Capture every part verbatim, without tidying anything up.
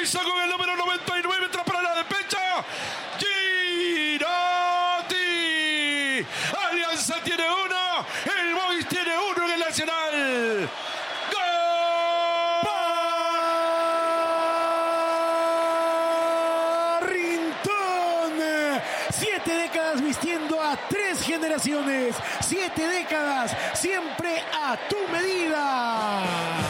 hizo con el número noventa y nueve, entra para la despecha. Girotti. Alianza tiene uno, el Boys tiene uno en el Nacional. Siete décadas vistiendo a tres generaciones. Siete décadas, siempre a tu medida.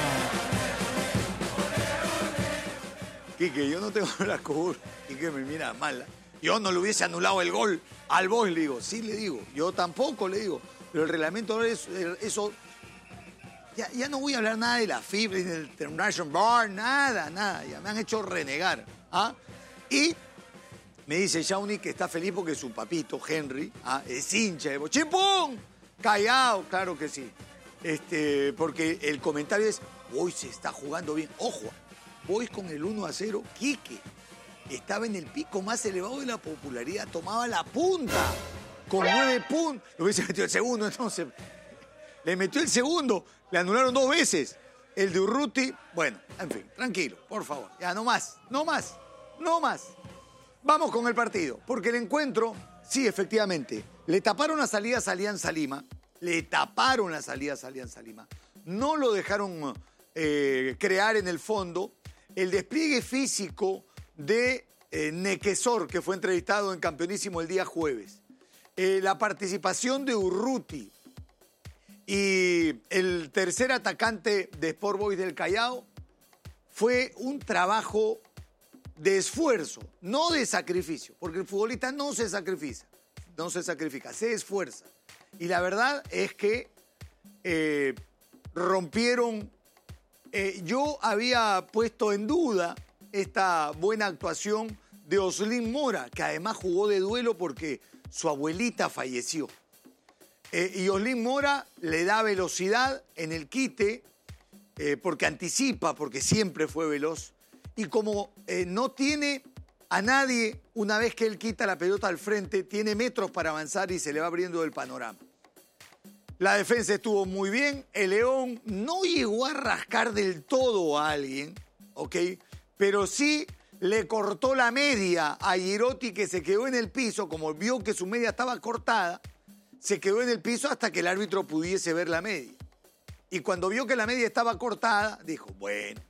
Quique, yo no tengo la cubur. Quique me mira mal. Yo no le hubiese anulado el gol al Boys, le digo. Sí, le digo. Yo tampoco le digo. Pero el reglamento es eso. Ya, ya no voy a hablar nada de la F I B, del International Bar, nada, nada. Ya me han hecho renegar. ¿Ah? Y me dice Shawnee que está feliz porque su papito, Henry, ¿ah? es hincha de Boys. ¡Chimpún! Callao, claro que sí. Este, porque el comentario es, Boys se está jugando bien. Ojo, Boys con el uno a cero, Quique estaba en el pico más elevado de la popularidad, tomaba la punta con nueve puntos. Le hubiese metido el segundo, entonces. Le metió el segundo, le anularon dos veces. El de Urruti, bueno, en fin, tranquilo, por favor. Ya, no más, no más, no más. Vamos con el partido, porque el encuentro, sí, efectivamente, le taparon las salidas a Alianza Lima, le taparon las salidas a Alianza Lima, no lo dejaron eh, crear en el fondo. El despliegue físico de eh, Nequesor, que fue entrevistado en Campeonísimo el día jueves. Eh, la participación de Urruti y el tercer atacante de Sport Boys del Callao fue un trabajo de esfuerzo, no de sacrificio, porque el futbolista no se sacrifica, no se sacrifica, se esfuerza. Y la verdad es que eh, rompieron. Eh, yo había puesto en duda esta buena actuación de Oslin Mora, que además jugó de duelo porque su abuelita falleció. Eh, y Oslin Mora le da velocidad en el quite, eh, porque anticipa, porque siempre fue veloz. Y como eh, no tiene a nadie, una vez que él quita la pelota al frente, tiene metros para avanzar y se le va abriendo el panorama. La defensa estuvo muy bien. El León no llegó a rascar del todo a alguien, ¿ok? Pero sí le cortó la media a Girotti, que se quedó en el piso. Como vio que su media estaba cortada, se quedó en el piso hasta que el árbitro pudiese ver la media. Y cuando vio que la media estaba cortada, dijo, bueno.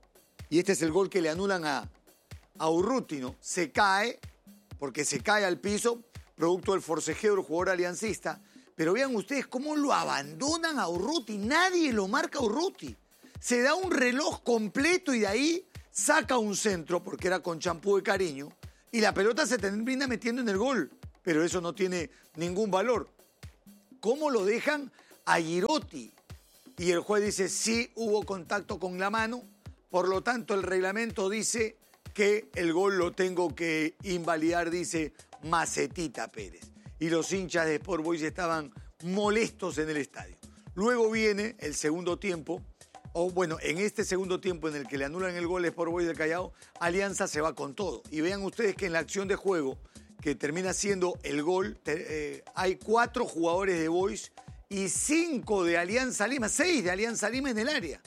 Y este es el gol que le anulan a, a Urruti, ¿no? Se cae, porque se cae al piso, producto del forcejeo del jugador aliancista. Pero vean ustedes cómo lo abandonan a Urruti. Nadie lo marca a Urruti. Se da un reloj completo y de ahí saca un centro, porque era con champú de cariño, y la pelota se termina metiendo en el gol. Pero eso no tiene ningún valor. ¿Cómo lo dejan a Girotti? Y el juez dice, sí hubo contacto con la mano, por lo tanto el reglamento dice que el gol lo tengo que invalidar, dice Macetita Pérez. Y los hinchas de Sport Boys estaban molestos en el estadio. Luego viene el segundo tiempo, o bueno, en este segundo tiempo en el que le anulan el gol a Sport Boys del Callao, Alianza se va con todo. Y vean ustedes que en la acción de juego, que termina siendo el gol, eh, hay cuatro jugadores de Boys y cinco de Alianza Lima, seis de Alianza Lima en el área.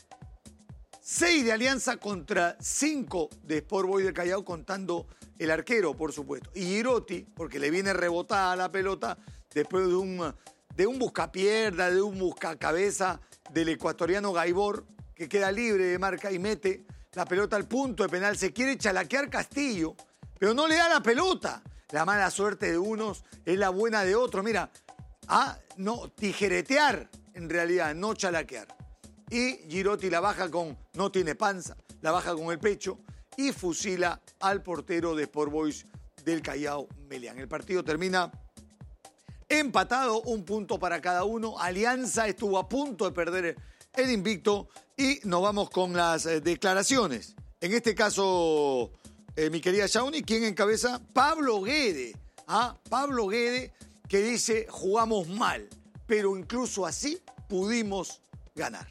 Seis de Alianza contra cinco de Sport Boys del Callao, contando el arquero, por supuesto. Y Girotti, porque le viene rebotada la pelota después de un, de un buscapierda, de un buscacabeza del ecuatoriano Gaibor, que queda libre de marca y mete la pelota al punto de penal. Se quiere chalaquear Castillo, pero no le da la pelota. La mala suerte de unos es la buena de otros. Mira, ah, no, tijeretear en realidad, no chalaquear. Y Girotti la baja con, no tiene panza, la baja con el pecho y fusila al portero de Sport Boys del Callao, Melián. El partido termina empatado, un punto para cada uno. Alianza estuvo a punto de perder el invicto y nos vamos con las eh, declaraciones. En este caso, eh, mi querida Shawnee, ¿quién encabeza? Pablo Guede. ¿Ah? Pablo Guede, que dice, jugamos mal, pero incluso así pudimos ganar.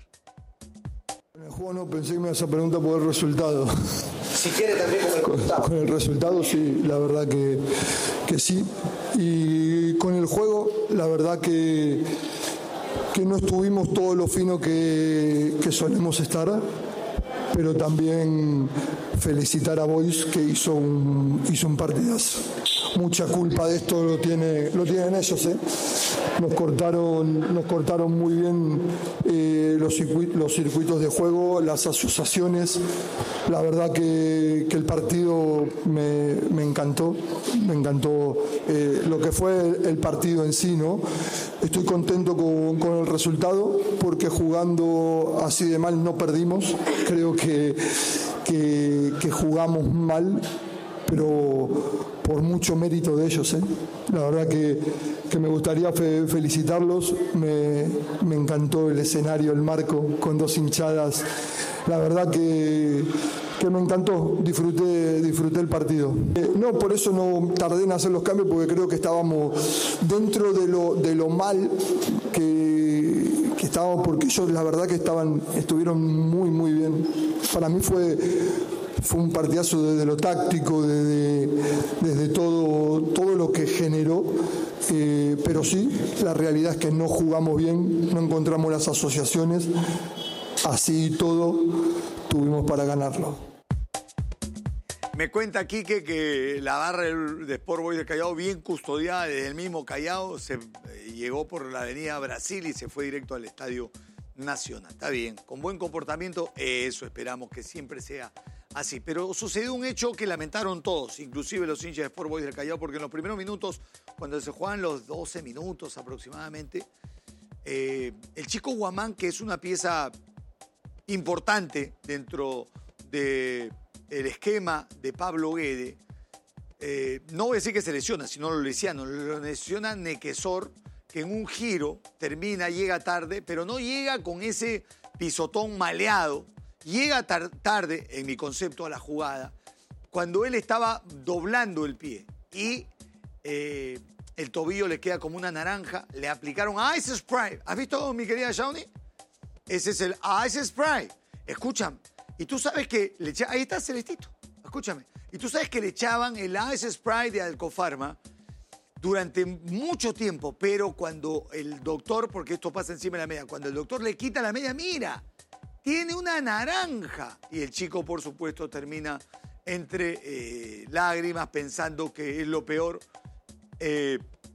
En el juego no pensé que me ibas a preguntar por el resultado. Si quiere también con el resultado. Con el resultado sí, la verdad que, que sí. Y con el juego, la verdad que, que no estuvimos todo lo fino que, que solemos estar. pero también felicitar a Boys, que hizo un, hizo un partidazo. Mucha culpa de esto lo, tiene, lo tienen ellos, ¿eh? Nos cortaron, nos cortaron muy bien eh, los, circuitos, los circuitos de juego, las asociaciones. La verdad que, que el partido me, me encantó, me encantó eh, lo que fue el, el partido en sí, ¿no? Estoy contento con, con el resultado, porque jugando así de mal no perdimos. Creo que, que, que jugamos mal, pero por mucho mérito de ellos, ¿eh? La verdad que, que me gustaría fe, felicitarlos. Me, me encantó el escenario, el marco, con dos hinchadas. La verdad que, que me encantó, disfruté, disfruté el partido. Eh, no, por eso no tardé en hacer los cambios, porque creo que estábamos dentro de lo, de lo mal que, que estábamos, porque ellos la verdad que estaban, estuvieron muy, muy bien. Para mí fue... Fue un partidazo desde lo táctico, desde, desde todo, todo lo que generó, eh, pero sí, la realidad es que no jugamos bien, no encontramos las asociaciones, así y todo tuvimos para ganarlo. Me cuenta Quique que la barra de Sport Boys de Callao, bien custodiada desde el mismo Callao, se llegó por la avenida Brasil y se fue directo al Estadio Nacional. Está bien, con buen comportamiento, eso esperamos que siempre sea así. Pero sucedió un hecho que lamentaron todos, inclusive los hinchas de Sport Boys del Callao, porque en los primeros minutos, cuando se juegan los doce minutos aproximadamente, eh, el chico Guamán, que es una pieza importante dentro del esquema de Pablo Guede, eh, no voy a decir que se lesiona, sino lo lesiona, lo lesiona Nequesor, que en un giro termina, llega tarde, pero no llega con ese pisotón maleado. Llega tar tarde, en mi concepto, a la jugada, cuando él estaba doblando el pie y eh, el tobillo le queda como una naranja, le aplicaron Ice Spray. ¿Has visto, mi querida Shawnee? Ese es el Ice Spray. Escúchame. Y tú sabes que le echaban... Ahí está Celestito. Escúchame. Y tú sabes que le echaban el Ice Spray de Alcofarma durante mucho tiempo, pero cuando el doctor, porque esto pasa encima de la media, cuando el doctor le quita la media, mira, tiene una naranja. Y el chico, por supuesto, termina entre eh, lágrimas pensando que es lo peor. Eh,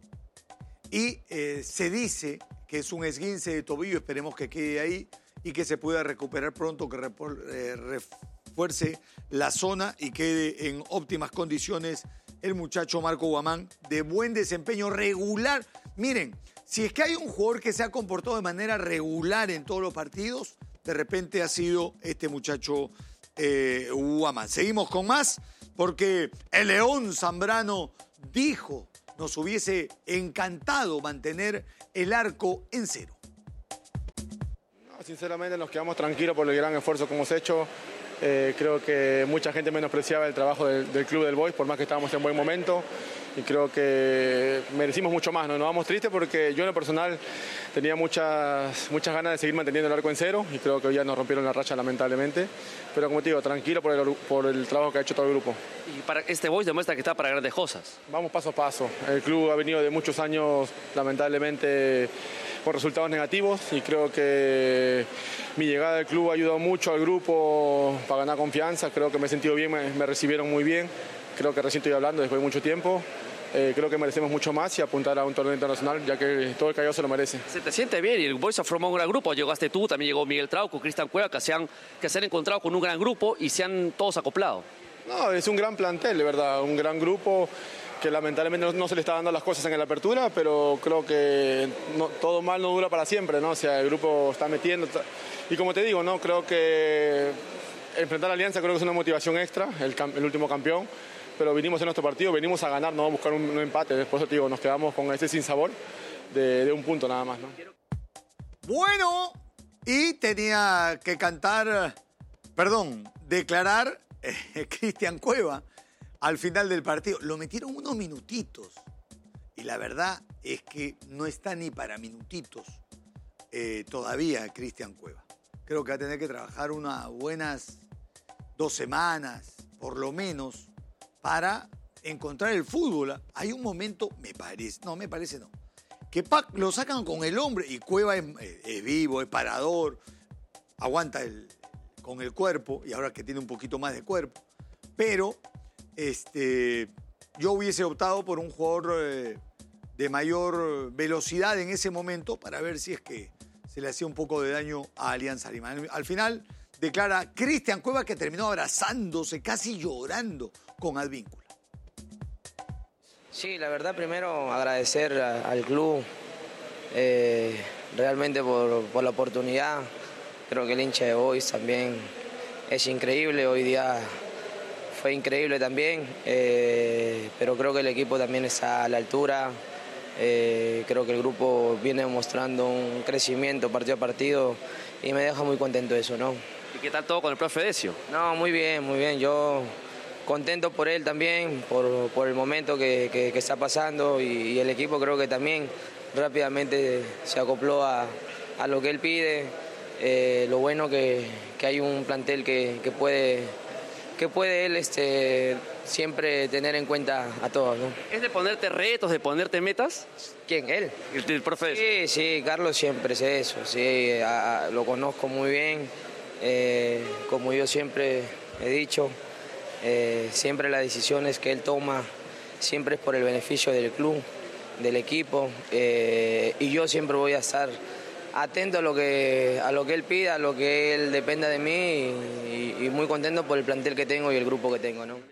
y eh, se dice que es un esguince de tobillo, esperemos que quede ahí y que se pueda recuperar pronto, que eh, refuerce la zona y quede en óptimas condiciones el muchacho Marco Guamán, de buen desempeño regular. Miren, si es que hay un jugador que se ha comportado de manera regular en todos los partidos, de repente ha sido este muchacho eh, Guamán. Seguimos con más, porque el León Zambrano dijo, nos hubiese encantado mantener el arco en cero. No, sinceramente nos quedamos tranquilos por el gran esfuerzo que hemos hecho. Eh, creo que mucha gente menospreciaba el trabajo del, del Club del Boys, por más que estábamos en buen momento, y creo que merecimos mucho más, ¿no? Nos vamos tristes porque yo en lo personal tenía muchas, muchas ganas de seguir manteniendo el arco en cero y creo que hoy ya nos rompieron la racha lamentablemente, pero como te digo, tranquilo por el, por el trabajo que ha hecho todo el grupo. Y para este Boys demuestra que está para grandes cosas. Vamos paso a paso. El club ha venido de muchos años lamentablemente con resultados negativos y creo que mi llegada al club ha ayudado mucho al grupo para ganar confianza. Creo que me he sentido bien, me, me recibieron muy bien. Creo que recién estoy hablando después de mucho tiempo. Eh, creo que merecemos mucho más y apuntar a un torneo internacional, ya que todo el Callao se lo merece. Se te siente bien y el Boys ha formado un gran grupo. Llegaste tú, también llegó Miguel Trauco, Cristian Cueva, que se, han, que se han encontrado con un gran grupo y se han todos acoplado. No, es un gran plantel, de verdad, un gran grupo que lamentablemente no, no se le está dando las cosas en la apertura, pero creo que no, todo mal no dura para siempre, ¿no? O sea, el grupo está metiendo. Está... Y como te digo, ¿no? Creo que enfrentar a Alianza creo que es una motivación extra, el, el último campeón. Pero vinimos en nuestro partido, venimos a ganar, no a buscar un, un empate. Después te digo, nos quedamos con ese sinsabor de, de un punto nada más, ¿no? Bueno, y tenía que cantar, perdón, declarar eh, Cristian Cueva al final del partido. Lo metieron unos minutitos y la verdad es que no está ni para minutitos eh, todavía Cristian Cueva. Creo que va a tener que trabajar unas buenas dos semanas, por lo menos, para encontrar el fútbol. Hay un momento, me parece, no, me parece no, que Pac lo sacan con el hombre y Cueva es, es vivo, es parador, aguanta el con el cuerpo y ahora que tiene un poquito más de cuerpo. Pero este, yo hubiese optado por un jugador eh, de mayor velocidad en ese momento para ver si es que se le hacía un poco de daño a Alianza Lima. Al, al final declara Cristian Cueva, que terminó abrazándose, casi llorando con Advíncula. Sí, la verdad, primero agradecer a, al club eh, realmente por, por la oportunidad. Creo que el hincha de Boys también es increíble. Hoy día fue increíble también, eh, pero creo que el equipo también está a la altura. Eh, creo que el grupo viene mostrando un crecimiento partido a partido y me deja muy contento eso, ¿no? ¿Y qué tal todo con el profe Decio? No, muy bien, muy bien. Yo contento por él también, por, por el momento que, que, que está pasando y, y el equipo creo que también rápidamente se acopló a, a lo que él pide. Eh, lo bueno que, que hay un plantel que, que puede, que puede él este, siempre tener en cuenta a todos, ¿no? ¿Es de ponerte retos, de ponerte metas? ¿Quién? ¿Él? El, el profe Decio. Sí, sí, Carlos siempre es eso, sí, a, a, lo conozco muy bien, eh, como yo siempre he dicho. Eh, siempre las decisiones que él toma siempre es por el beneficio del club, del equipo, eh, y yo siempre voy a estar atento a lo que a lo que él pida, a lo que él dependa de mí y, y, y muy contento por el plantel que tengo y el grupo que tengo, ¿no?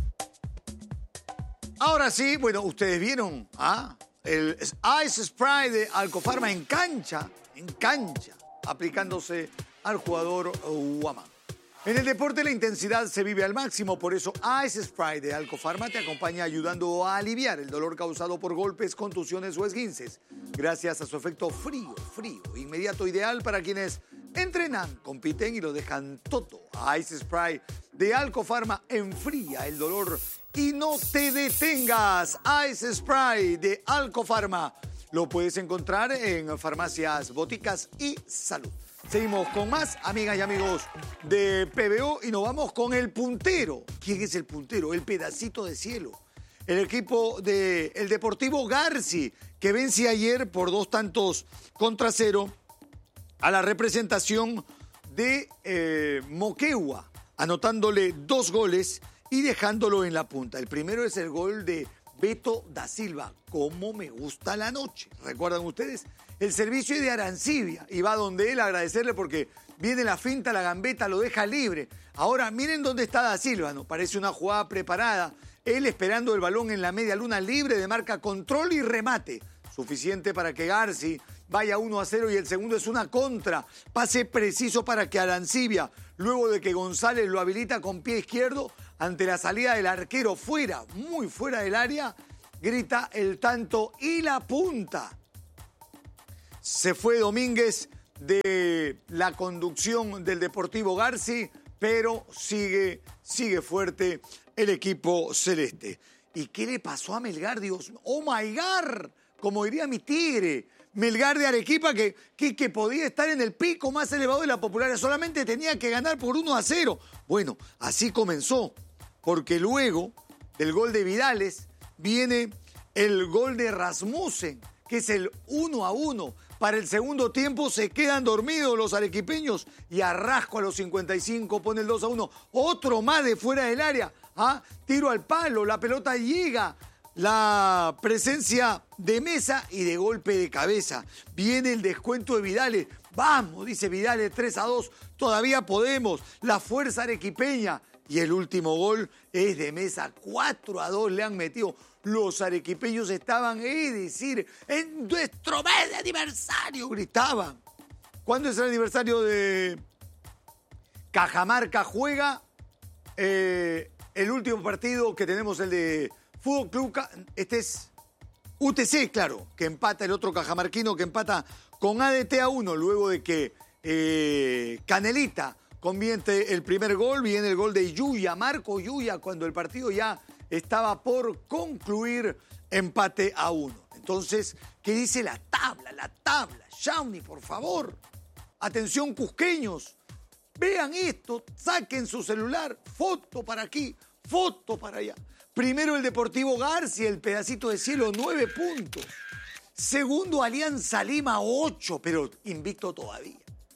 Ahora sí, bueno, ustedes vieron ¿ah? el Ice Spray de Alcofarma en cancha, en cancha, aplicándose al jugador Huamán. En el deporte la intensidad se vive al máximo, por eso Ice Spray de Alcofarma te acompaña ayudando a aliviar el dolor causado por golpes, contusiones o esguinces, gracias a su efecto frío, frío, inmediato, ideal para quienes entrenan, compiten y lo dejan todo. Ice Spray de Alcofarma enfría el dolor y no te detengas. Ice Spray de Alcofarma lo puedes encontrar en farmacias, boticas y salud. Seguimos con más, amigas y amigos de P B O, y nos vamos con el puntero. ¿Quién es el puntero? El pedacito de cielo. El equipo del de Deportivo Garci, que vence ayer por dos tantos contra cero a la representación de eh, Moquegua, anotándole dos goles y dejándolo en la punta. El primero es el gol de Beto da Silva. ¿Cómo me gusta la noche? ¿Recuerdan ustedes? El servicio es de Arancibia y va donde él a agradecerle porque viene la finta, la gambeta, lo deja libre. Ahora, miren dónde está da Silva, ¿no? Parece una jugada preparada. Él esperando el balón en la media luna libre de marca, control y remate. Suficiente para que Garci vaya uno a cero y el segundo es una contra. Pase preciso para que Arancibia, luego de que González lo habilita con pie izquierdo, ante la salida del arquero fuera, muy fuera del área, grita el tanto y la punta. Se fue Domínguez de la conducción del Deportivo Garci, pero sigue, sigue fuerte el equipo celeste. ¿Y qué le pasó a Melgar, Dios? ¡Oh, my God! Como diría mi tigre, Melgar de Arequipa, que, que, que podía estar en el pico más elevado de la popularidad. Solamente tenía que ganar por uno a cero. Bueno, así comenzó, porque luego del gol de Vidales viene el gol de Rasmussen, que es el uno a uno. Para el segundo tiempo se quedan dormidos los arequipeños y Arrasco a los cincuenta y cinco pone el dos a uno. Otro más de fuera del área. ¿Ah? Tiro al palo, la pelota llega. La presencia de Mesa y de golpe de cabeza. Viene el descuento de Vidales. Vamos, dice Vidales, tres a dos. Todavía podemos. La fuerza arequipeña. Y el último gol es de Mesa. cuatro a dos le han metido. Los arequipeños estaban, es decir, en nuestro mes de aniversario, gritaban. ¿Cuándo es el aniversario de Cajamarca? Juega eh, el último partido que tenemos, el de Fútbol Club. Este es U T C, claro, que empata el otro cajamarquino, que empata con A D T a uno, luego de que eh, Canelita convierte el primer gol. Viene el gol de Yuya, Marco Yuya, cuando el partido ya estaba por concluir, empate a uno. Entonces, ¿qué dice la tabla? La tabla. Shawnee, por favor. Atención, cusqueños. Vean esto, saquen su celular. Foto para aquí, foto para allá. Primero el Deportivo Garci, el pedacito de cielo, nueve puntos. Segundo, Alianza Lima, ocho, pero invicto todavía.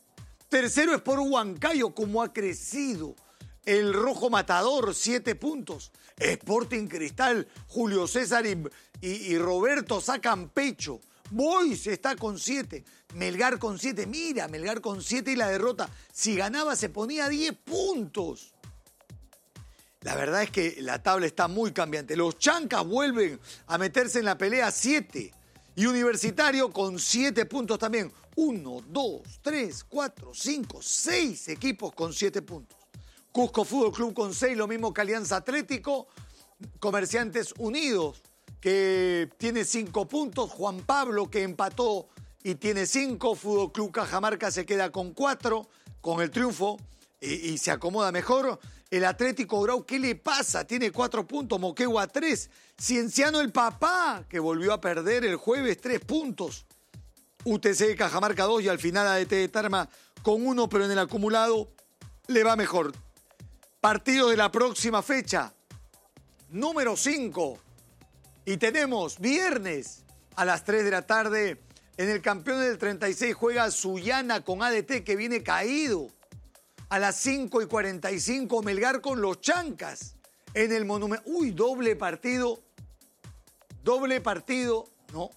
Tercero es por Huancayo, como ha crecido el Rojo Matador, siete puntos. Sporting Cristal, Julio César y, y, y Roberto sacan pecho. Boys está con siete. Melgar con siete. Mira, Melgar con siete y la derrota. Si ganaba se ponía a diez puntos. La verdad es que la tabla está muy cambiante. Los Chancas vuelven a meterse en la pelea siete. Y Universitario con siete puntos también. Uno, dos, tres, cuatro, cinco, seis equipos con siete puntos. Cusco Fútbol Club con seis, lo mismo que Alianza Atlético. Comerciantes Unidos, que tiene cinco puntos. Juan Pablo, que empató y tiene cinco. Fútbol Club Cajamarca se queda con cuatro, con el triunfo, y, y se acomoda mejor. El Atlético Grau, ¿qué le pasa? Tiene cuatro puntos. Moquegua tres. Cienciano el Papá, que volvió a perder el jueves, tres puntos. U T C de Cajamarca dos y al final A D T de Tarma con uno, pero en el acumulado le va mejor. Partido de la próxima fecha, número cinco. Y tenemos viernes a las tres de la tarde. En el campeón del treinta y seis juega Sullana con A D T, que viene caído. A las cinco y cuarenta y cinco Melgar con los Chancas. En el Monumento. Uy, doble partido. Doble partido. No.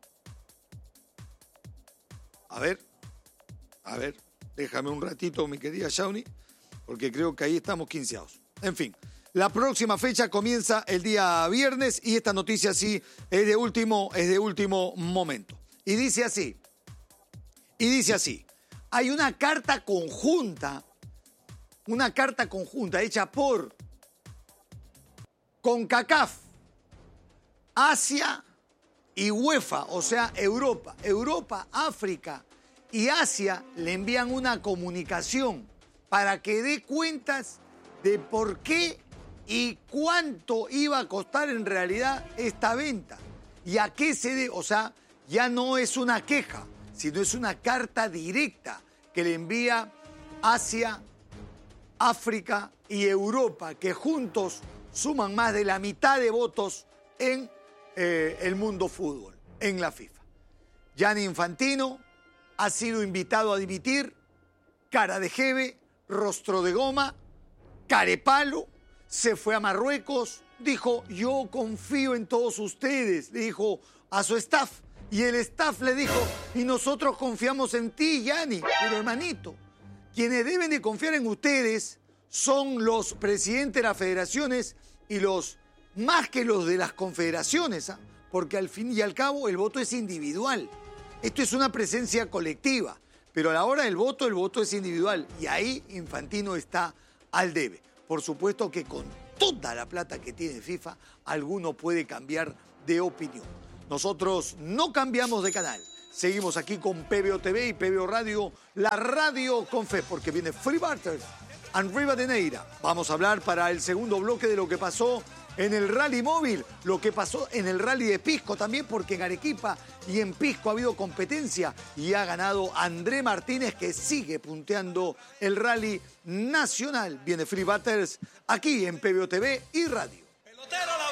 A ver. A ver. Déjame un ratito, mi querida Shawnee, porque creo que ahí estamos quinceados. En fin. La próxima fecha comienza el día viernes y esta noticia sí es de último, es de último momento. Y dice así. Y dice así. Hay una carta conjunta. Una carta conjunta hecha por CONCACAF, Asia y UEFA, o sea, Europa. Europa, África y Asia le envían una comunicación para que dé cuentas de por qué y cuánto iba a costar en realidad esta venta. Y a qué se debe, o sea, ya no es una queja, sino es una carta directa que le envía Asia, África y Europa, que juntos suman más de la mitad de votos en eh, el mundo fútbol, en la FIFA. Gianni Infantino ha sido invitado a dimitir, cara de jeve, rostro de goma, carepalo, se fue a Marruecos, dijo, yo confío en todos ustedes, le dijo a su staff, y el staff le dijo, y nosotros confiamos en ti, Gianni, pero hermanito, quienes deben de confiar en ustedes son los presidentes de las federaciones y los más que los de las confederaciones, ¿eh? Porque al fin y al cabo el voto es individual. Esto es una presencia colectiva, pero a la hora del voto, el voto es individual y ahí Infantino está al debe. Por supuesto que con toda la plata que tiene FIFA, alguno puede cambiar de opinión. Nosotros no cambiamos de canal. Seguimos aquí con P B O T V y P B O Radio, la radio con fe, porque viene Free Barters and Rivadeneira. Vamos a hablar para el segundo bloque de lo que pasó en el Rally Móvil, lo que pasó en el Rally de Pisco también, porque en Arequipa y en Pisco ha habido competencia y ha ganado André Martínez, que sigue punteando el Rally Nacional. Viene Free Barters aquí en P B O T V y Radio. Pelotero,